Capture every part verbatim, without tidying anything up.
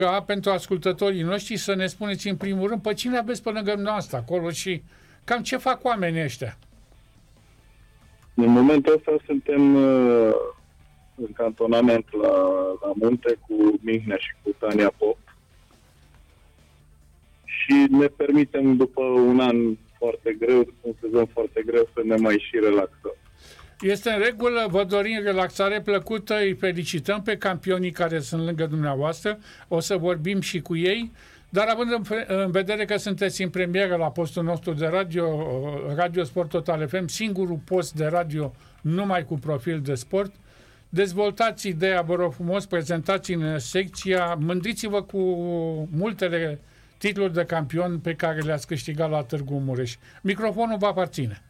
Ca pentru ascultătorii noștri să ne spuneți în primul rând pe cine aveți pe lângă noastră acolo și cam ce fac oamenii ăștia. În momentul ăsta suntem uh, în cantonament la, la munte cu Mihnea și cu Tania Pop și ne permitem după un an foarte greu, după un sezon foarte greu, să ne mai și relaxăm. Este în regulă, vă dorim relaxare plăcută, îi felicităm pe campionii care sunt lângă dumneavoastră, o să vorbim și cu ei, dar având în, în vedere că sunteți în premieră la postul nostru de radio, Radio Sport Total F M, singurul post de radio numai cu profil de sport, dezvoltați ideea, vă rog frumos, prezentați în secția, mândriți-vă cu multele titluri de campion pe care le-ați câștigat la Târgu Mureș. Microfonul vă aparține.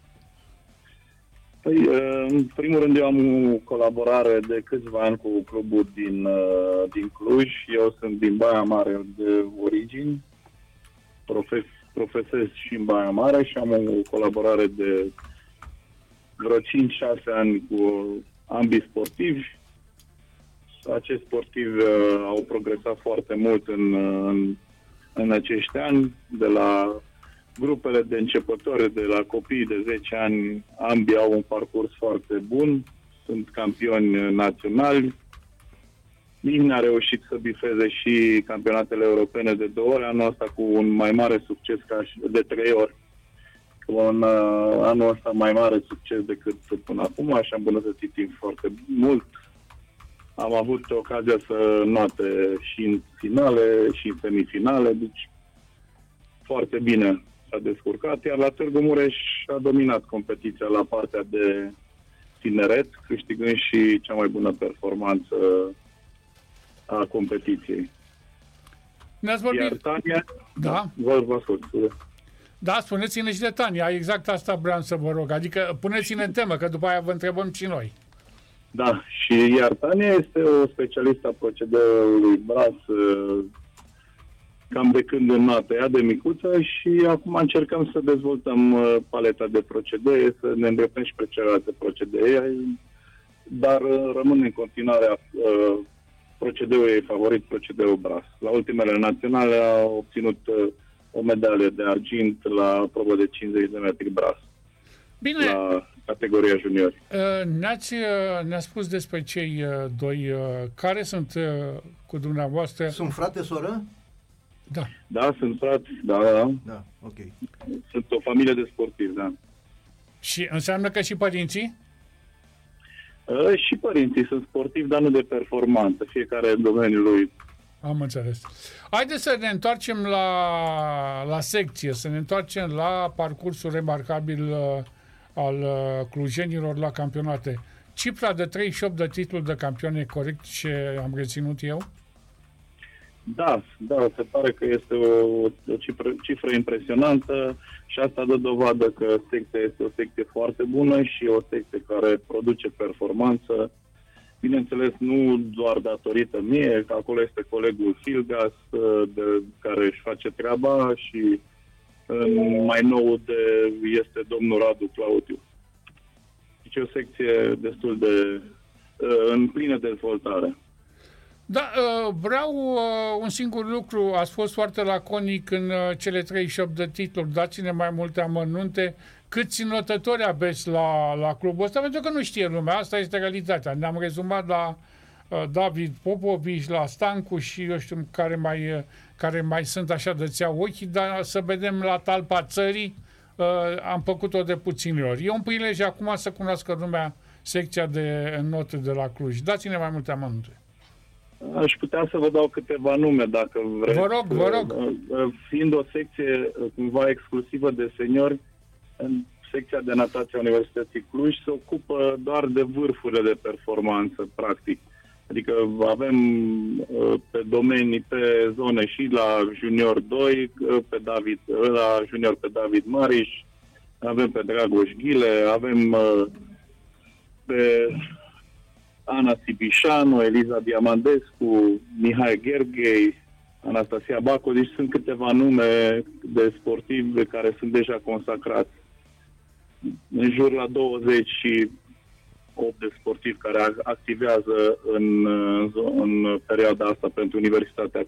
Păi, în primul rând, eu am o colaborare de câțiva ani cu clubul din, din Cluj. Eu sunt din Baia Mare de origini, profes, profesez și în Baia Mare și am o colaborare de vreo cinci șase ani cu ambii sportivi. Acești sportivi au progresat foarte mult în, în, în acești ani, de la grupele de începători, de la copii de zece ani, ambii au un parcurs foarte bun, sunt campioni naționali. Mihnea a reușit să bifeze și campionatele europene de două ori, anul ăsta cu un mai mare succes ca și de trei ori, cu un uh, anul ăsta mai mare succes decât până acum și am îmbunătățit timp foarte mult. Am avut ocazia să note și în finale și în semifinale, deci foarte bine s-a descurcat, iar la Târgu Mureș a dominat competiția la partea de tineret, câștigând și cea mai bună performanță a competiției. Ne-ați vorbit... Iar Tania... Da? Vă, vă ascult. Da, spuneți-ne și de Tania, exact asta vreau să vă rog, adică puneți-ne în temă, că după aia vă întrebăm și noi. Da, și iar Tania este o specialistă a procedeului Bras, cam de când înnoată ea de micuță și acum încercăm să dezvoltăm uh, paleta de procedee, să ne îndreptăm și pe celelalte procedee, dar uh, rămâne în continuare uh, procedeul ei favorit, procedeul Bras. La ultimele naționale a obținut uh, o medalie de argint la probă de cincizeci de metri Bras. Bine. La categoria juniori. Uh, ne-ați, uh, ne-a spus despre cei uh, doi uh, care sunt uh, cu dumneavoastră. Sunt frate, soră? Da. Da, sunt frați, da, da. Da, ok. Sunt o familie de sportivi, da. Și înseamnă că și părinții? Uh, și părinții sunt sportivi, dar nu de performanță, fiecare în domeniul lui. Am înțeles. Haideți să ne întoarcem la, la secție, să ne întoarcem la parcursul remarcabil uh, al uh, clujenilor la campionate. Cifra de treizeci și opt de titluri de campion e corect ce am reținut eu? Da, da, se pare că este o, o cifră, cifră impresionantă și asta dă dovadă că secția este o secție foarte bună și o secție care produce performanță. Bineînțeles, nu doar datorită mie, că acolo este colegul Filgas, de, care își face treaba și mai nou de, este domnul Radu Claudiu. Deci e o secție destul de în plină dezvoltare. Da, vreau un singur lucru. Ați fost foarte laconic în cele treizeci și opt de titluri. Dați-ne mai multe amănunte. Câți notători aveți la, la clubul ăsta? Pentru că nu știe lumea. Asta este realitatea. Ne-am rezumat la David Popovici, la Stancu și eu știu care mai, care mai sunt așa de țeau ochii, dar să vedem la talpa țării. Am făcut-o de puține ori. E un prilej acum să cunoască lumea secția de note de la Cluj. Dați-ne mai multe amănunte. Aș putea să vă dau câteva nume, dacă vreți. Vă rog, vă rog. Fiind o secție cumva exclusivă de seniori, în secția de natație a Universității Cluj se ocupă doar de vârfurile de performanță, practic. Adică avem pe domenii, pe zone și la junior doi, pe David, la junior pe David Mariș, avem pe Dragoș Ghile, avem pe Ana Sibișanu, Eliza Diamandescu, Mihai Gherghei, Anastasia Baco, deci sunt câteva nume de sportivi care sunt deja consacrați. În jur la douăzeci și opt de sportivi care activează în, în perioada asta pentru Universitatea